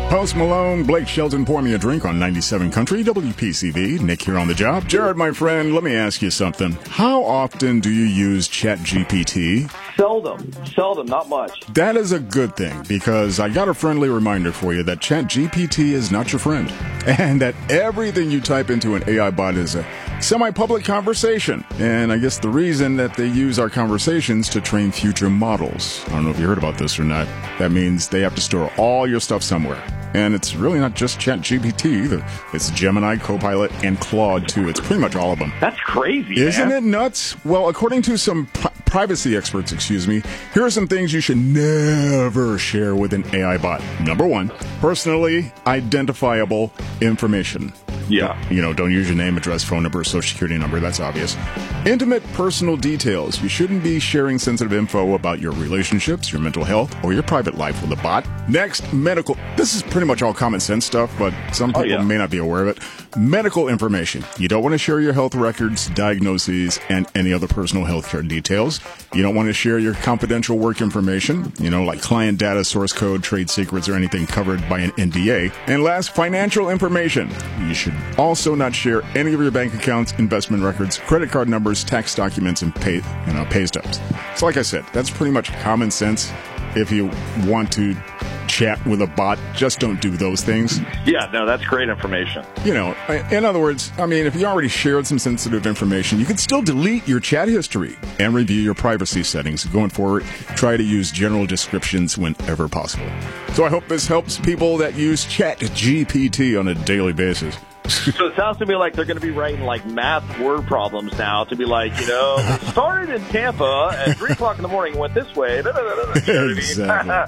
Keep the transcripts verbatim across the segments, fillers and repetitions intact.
Post Malone, Blake Shelton, pour me a drink on ninety-seven Country, W P C V. Nick here on the job. Jared, my friend, let me ask you something. How often do you use ChatGPT? Seldom. Seldom, not much. That is a good thing, because I got a friendly reminder for you that ChatGPT is not your friend, and that everything you type into an A I bot is a semi-public conversation. And I guess the reason that they use our conversations to train future models. I don't know if you heard about this or not. That means they have to store all your stuff somewhere. And it's really not just ChatGPT either. It's Gemini, Copilot, and Claude, too. It's pretty much all of them. That's crazy, Isn't man. it nuts? Well, according to some pri- privacy experts, excuse me, here are some things you should never share with an A I bot. Number one, personally identifiable information. Yeah. You know, don't use your name, address, phone number, social security number. That's obvious. Intimate personal details. You shouldn't be sharing sensitive info about your relationships, your mental health, or your private life with a bot. Next, medical. This is pretty much all common sense stuff, but some people oh, yeah. may not be aware of it. Medical information. You don't want to share your health records, diagnoses, and any other personal healthcare details. You don't want to share your confidential work information, you know, like client data, source code, trade secrets, or anything covered by an N D A. And last, financial information. You should also not share any of your bank accounts, investment records, credit card numbers, tax documents, and pay, you know, pay stubs. So like I said, that's pretty much common sense. If you want to chat with a bot, just don't do those things. Yeah, no, that's great information. You know, in other words, I mean, if you already shared some sensitive information, you can still delete your chat history and review your privacy settings. Going forward, try to use general descriptions whenever possible. So I hope this helps people that use ChatGPT on a daily basis. So it sounds to me like they're going to be writing like math word problems now to be like, you know, it started in Tampa at three o'clock in the morning, went this way. Exactly.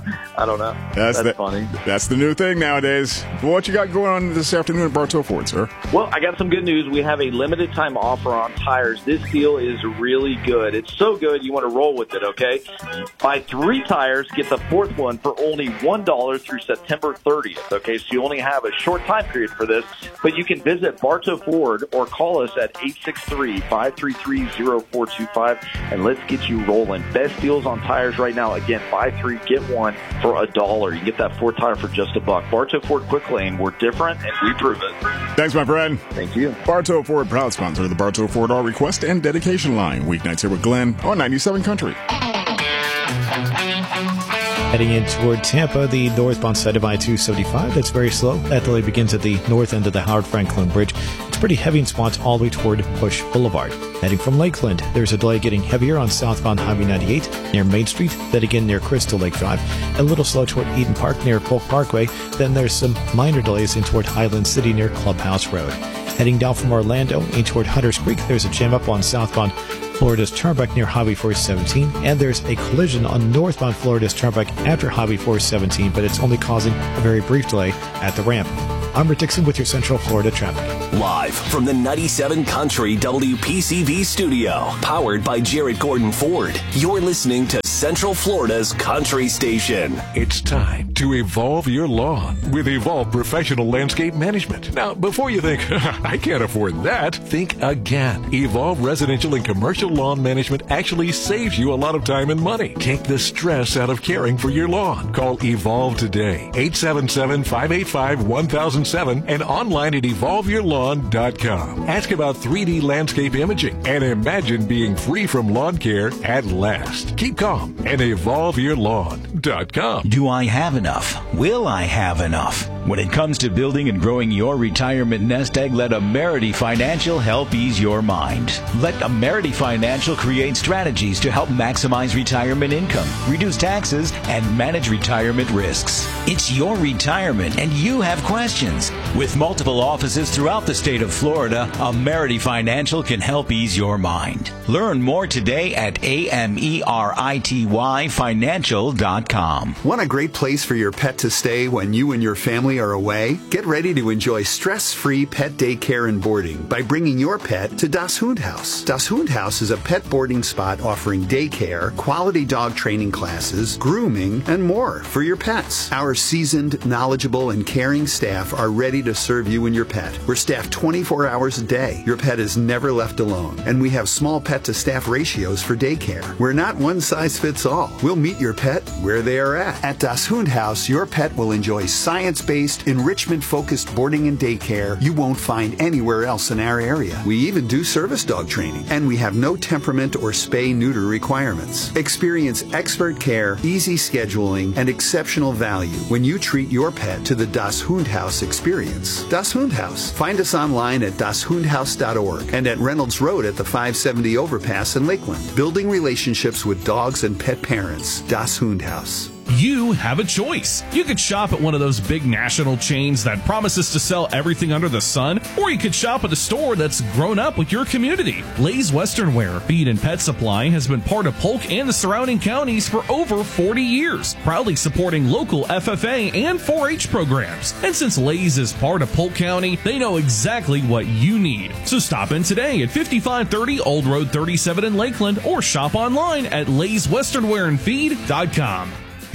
I don't know. That's, That's the, funny. That's the new thing nowadays. What you got going on this afternoon at Bartow Ford, sir? Well, I got some good news. We have a limited time offer on tires. This deal is really good. It's so good you want to roll with it, okay? Buy three tires, get the fourth one for only one dollar through September thirtieth, okay? So you only have a short time period for this, but you can visit Bartow Ford or call us at eight six three, five three three, zero four two five, and let's get you rolling. Best deals on tires right now. Again, buy three, get one for a dollar. You can get that fourth tire for just a buck. Bartow Ford Quick Lane. We're different, and we prove it. Thanks, my friend. Thank you. Bartow Ford, proud sponsor of the Bartow Ford All Request and Dedication Line. Weeknights here with Glenn on ninety-seven Country. Heading in toward Tampa, the northbound side of I two seventy-five, that's very slow. That delay begins at the north end of the Howard Franklin Bridge. It's pretty heavy in spots all the way toward Bush Boulevard. Heading from Lakeland, there's a delay getting heavier on southbound Highway ninety-eight near Main Street, then again near Crystal Lake Drive. A little slow toward Eden Park near Polk Parkway. Then there's some minor delays in toward Highland City near Clubhouse Road. Heading down from Orlando in toward Hunters Creek, there's a jam up on southbound Florida's Turnpike near Highway four seventeen, and there's a collision on northbound Florida's Turnpike after Highway four seventeen, but it's only causing a very brief delay at the ramp. I'm Rick Dixon with your Central Florida traffic. Live from the ninety-seven Country W P C V studio, powered by Jared Gordon Ford, you're listening to Central Florida's Country Station. It's time to evolve your lawn with Evolve Professional Landscape Management. Now, before you think, I can't afford that, think again. Evolve Residential and Commercial Lawn Management actually saves you a lot of time and money. Take the stress out of caring for your lawn. Call Evolve today, eight seven seven, five eight five, one thousand seven, and online at evolve your lawn dot com. Ask about three D landscape imaging and imagine being free from lawn care at last. Keep calm and evolve your lawn dot com. Do I have enough? Will I have enough? When it comes to building and growing your retirement nest egg, let Amerity Financial help ease your mind. Let Amerity Financial create strategies to help maximize retirement income, reduce taxes, and manage retirement risks. It's your retirement, and you have questions. With multiple offices throughout the state of Florida, Amerity Financial can help ease your mind. Learn more today at A M E R I T Y financial dot com. Want a great place for your pet to stay when you and your family are away? Get ready to enjoy stress-free pet daycare and boarding by bringing your pet to Das Hundhaus. Das Hundhaus is a pet boarding spot offering daycare, quality dog training classes, grooming, and more for your pets. Our seasoned, knowledgeable, and caring staff are ready to serve you and your pet. We're staffed twenty-four hours a day. Your pet is never left alone, and we have small pet-to-staff ratios for daycare. We're not one-size-fits fits all. We'll meet your pet where they are at. At Das Hundhaus, your pet will enjoy science-based, enrichment-focused boarding and daycare you won't find anywhere else in our area. We even do service dog training, and we have no temperament or spay-neuter requirements. Experience expert care, easy scheduling, and exceptional value when you treat your pet to the Das Hundhaus experience. Das Hundhaus. Find us online at das hundhaus dot org and at Reynolds Road at the five seventy overpass in Lakeland. Building relationships with dogs and pet parents. Das Hundhaus. You have a choice. You could shop at one of those big national chains that promises to sell everything under the sun, or you could shop at a store that's grown up with your community. Lay's Western Wear Feed and Pet Supply has been part of Polk and the surrounding counties for over forty years, proudly supporting local F F A and four H programs. And since Lay's is part of Polk County, they know exactly what you need. So stop in today at fifty-five thirty Old Road thirty-seven in Lakeland, or shop online at lays western wear and feed dot com.